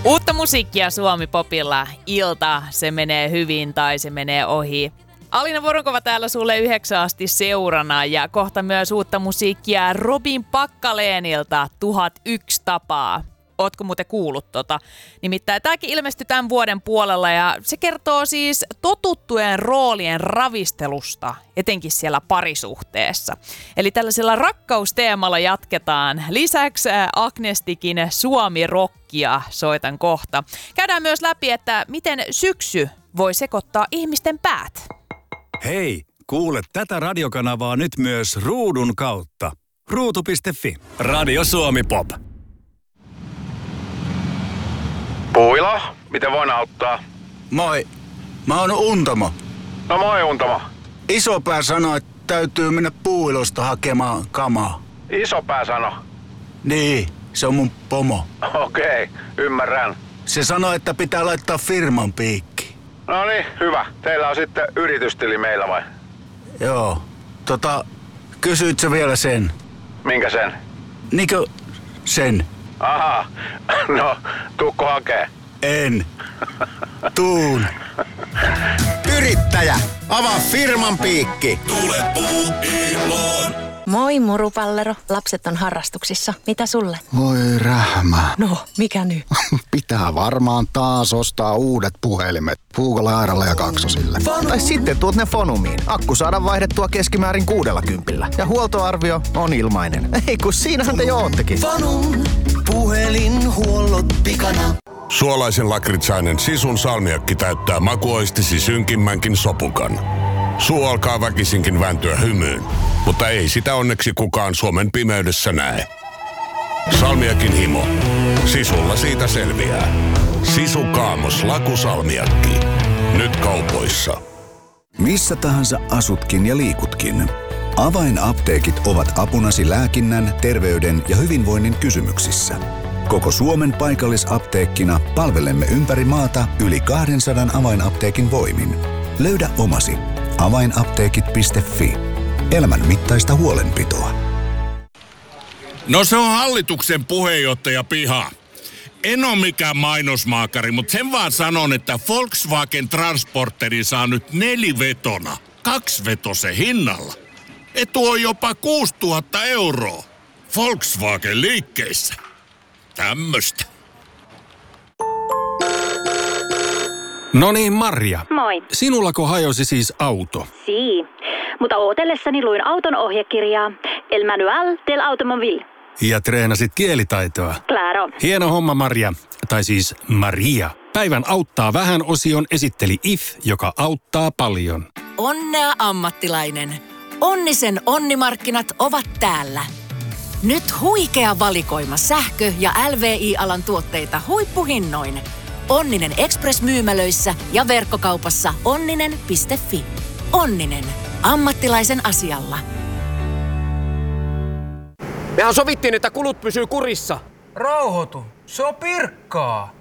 Uutta musiikkia Suomi-popilla. Ilta, se menee hyvin tai se menee ohi. Alina Voronkova täällä sulle 9 asti seurana ja kohta myös uutta musiikkia Robin Packalenilta 1001 tapaa. Ootko muuten kuullut tota? Nimittäin tämäkin ilmestyi tämän vuoden puolella ja se kertoo siis totuttujen roolien ravistelusta, etenkin siellä parisuhteessa. Eli tällaisella rakkausteemalla jatketaan. Lisäksi Agnestikin Suomi-rockia soitan kohta. Käydään myös läpi, että miten syksy voi sekoittaa ihmisten päät. Hei, kuule tätä radiokanavaa nyt myös ruudun kautta. Ruutu.fi. Radio Suomi Pop. Puila, miten voin auttaa? Moi, mä oon Untamo. No moi Untamo. Isopää sanoi, että täytyy mennä Puuilosta hakemaan kamaa. Isopää sano. Niin, se on mun pomo. Okei, ymmärrän. Se sanoi, että pitää laittaa firman piikki. No niin, hyvä. Teillä on sitten yritystili meillä vai? Joo, kysyit sä vielä sen? Minkä sen? Niinkö sen? Aha, no tuukko hakee? En. Tuun. Yrittäjä, avaa firman piikki. Tule Puuiloon. Moi murupallero, lapset on harrastuksissa. Mitä sulle? Voi rähmä. No, mikä nyt? Pitää varmaan taas ostaa uudet puhelimet. Puukolla, Airalla ja Kaksosille. Tai sitten tuot ne Fonumiin. Akku saadaan vaihdettua keskimäärin 60. Ja huoltoarvio on ilmainen. Ei kun siinähän te jo oottekin. Fonum, puhelinhuollot pikana. Suolaisen lakritsainen Sisun salmiakki täyttää makuoistisi synkimmänkin sopukan. Suu alkaa väkisinkin vääntyä hymyyn, mutta ei sitä onneksi kukaan Suomen pimeydessä näe. Salmiakin himo. Sisulla siitä selviää. Sisu Kaamos lakusalmiakki. Nyt kaupoissa. Missä tahansa asutkin ja liikutkin. Avainapteekit ovat apunasi lääkinnän, terveyden ja hyvinvoinnin kysymyksissä. Koko Suomen paikallisapteekkina palvelemme ympäri maata yli 200 avainapteekin voimin. Löydä omasi. Avainapteekit.fi. Elämän mittaista huolenpitoa. No se on hallituksen puheenjohtaja piha. En ole mikään mainosmaakari, mutta sen vaan sanon, että Volkswagen Transporteri saa nyt 4-vetona 2-vetosen hinnalla. Etu on jopa 6 000 €. Volkswagen liikkeissä. Tämmöstä. No niin, Marja. Moi. Sinullako hajosi siis auto? Sii. Mutta ootellessani luin auton ohjekirjaa El Manual del Automobile. Ja treenasit kielitaitoa. Claro. Hieno homma, Marja. Tai siis Maria. Päivän auttaa vähän -osion esitteli IF, joka auttaa paljon. Onnea ammattilainen. Onnisen onnimarkkinat ovat täällä. Nyt huikea valikoima sähkö- ja LVI-alan tuotteita huippuhinnoin. Onninen Express-myymälöissä ja verkkokaupassa onninen.fi. Onninen. Ammattilaisen asialla. Mehän sovittiin, että kulut pysyy kurissa. Rauhoitu. Se on pirkkaa.